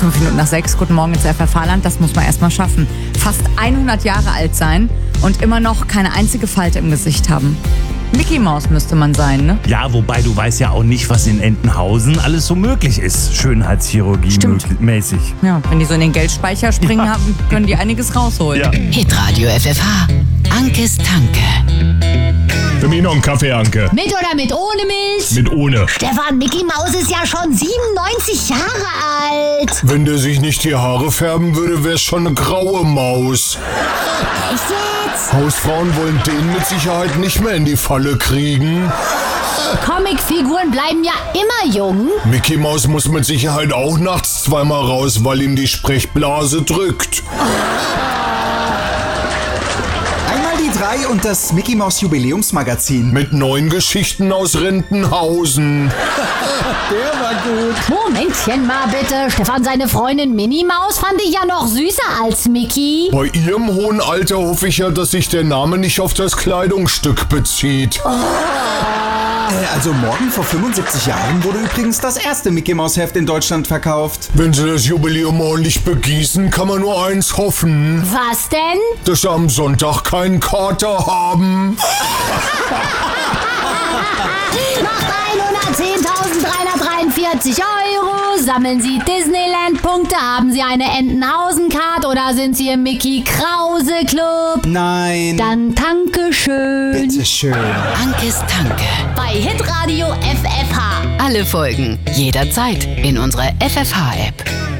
5 Minuten nach 6, guten Morgen ins FFH-Land, das muss man erstmal schaffen. Fast 100 Jahre alt sein und immer noch keine einzige Falte im Gesicht haben. Mickey Maus müsste man sein, ne? Ja, wobei du weißt ja auch nicht, was in Entenhausen alles so möglich ist. Schönheitschirurgie mäßig. Ja, wenn die so in den Geldspeicher springen haben, können die einiges rausholen. Ja. Hitradio FFH. Ankes Tanke. Für mich noch einen Kaffee, Anke. Mit oder mit ohne Milch? Mit ohne. Stefan, Mickey Maus ist ja schon 97 Jahre alt. Wenn der sich nicht die Haare färben würde, wär's schon eine graue Maus. Echt jetzt? Hausfrauen wollen den mit Sicherheit nicht mehr in die Falle kriegen. Comicfiguren bleiben ja immer jung. Mickey Maus muss mit Sicherheit auch nachts zweimal raus, weil ihm die Sprechblase drückt. Einmal die 3 und das Mickey Maus Jubiläumsmagazin. Mit 9 Geschichten aus Rentenhausen. Der war gut. Momentchen mal bitte. Stefan, seine Freundin Minnie Maus fand ich ja noch süßer als Mickey. Bei ihrem hohen Alter hoffe ich ja, dass sich der Name nicht auf das Kleidungsstück bezieht. Also morgen vor 75 Jahren wurde übrigens das erste Mickey Maus Heft in Deutschland verkauft. Wenn sie das Jubiläum ordentlich begießen, kann man nur eins hoffen. Was denn? Dass sie am Sonntag keinen Kater haben. Macht 110.343 €. Sammeln Sie Disneyland-Punkte? Haben Sie eine Entenhausen-Card oder sind Sie im Mickey Krause Club? Nein. Dann danke schön. Bitteschön. Ankes Tanke. Bei Hitradio FFH. Alle Folgen jederzeit in unserer FFH-App.